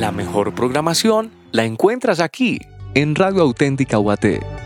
La mejor programación la encuentras aquí, en Radio Auténtica UAT.